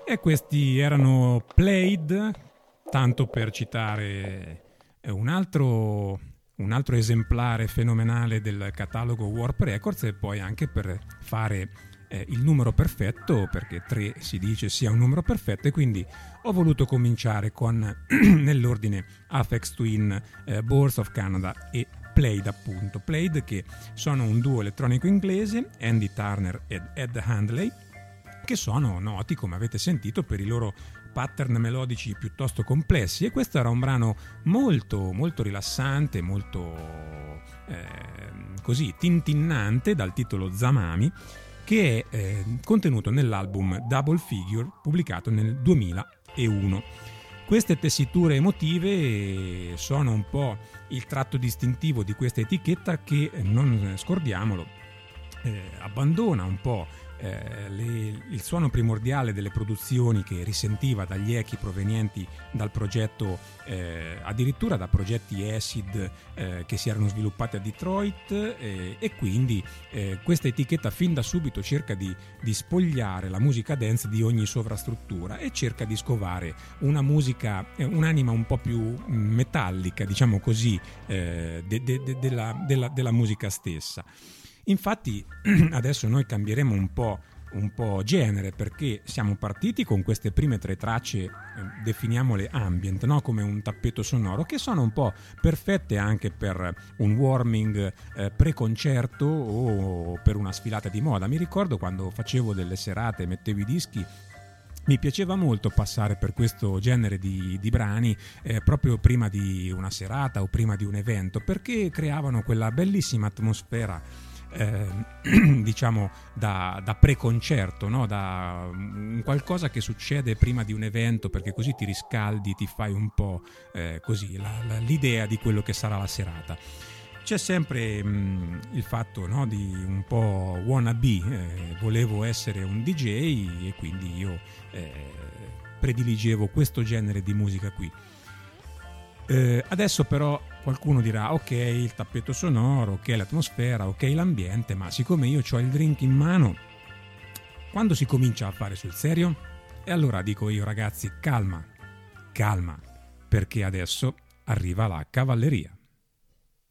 E questi erano Played, tanto per citare un altro esemplare fenomenale del catalogo Warp Records, e poi anche per fare il numero perfetto, perché 3 si dice sia un numero perfetto, e quindi ho voluto cominciare con nell'ordine Aphex Twin, Boards of Canada e Played, appunto. Played, che sono un duo elettronico inglese, Andy Turner ed Ed Handley, che sono noti, come avete sentito, per i loro pattern melodici piuttosto complessi, e questo era un brano molto molto rilassante, molto così tintinnante, dal titolo Zamami, che è contenuto nell'album Double Figure, pubblicato nel 2001. Queste tessiture emotive sono un po' il tratto distintivo di questa etichetta che, non scordiamolo, abbandona un po' il suono primordiale delle produzioni che risentiva dagli echi provenienti dal progetto, addirittura da progetti acid che si erano sviluppati a Detroit, e quindi questa etichetta fin da subito cerca di spogliare la musica dance di ogni sovrastruttura e cerca di scovare una musica, un'anima un po' più metallica, diciamo così, della musica stessa. Infatti adesso noi cambieremo un po' genere, perché siamo partiti con queste prime 3 tracce, definiamole ambient, no? Come un tappeto sonoro, che sono un po' perfette anche per un warming pre-concerto o per una sfilata di moda. Mi ricordo quando facevo delle serate, mettevo i dischi, mi piaceva molto passare per questo genere di brani proprio prima di una serata o prima di un evento, perché creavano quella bellissima atmosfera, diciamo da preconcerto, no? Da qualcosa che succede prima di un evento, perché così ti riscaldi, ti fai un po' così l'idea di quello che sarà la serata. C'è sempre il fatto, no, di un po' wannabe, volevo essere un DJ e quindi io prediligevo questo genere di musica qui. Adesso però qualcuno dirà: ok, il tappeto sonoro, ok, l'atmosfera, ok, l'ambiente, ma siccome io ho il drink in mano, quando si comincia a fare sul serio? E allora dico io, ragazzi, calma, perché adesso arriva la cavalleria.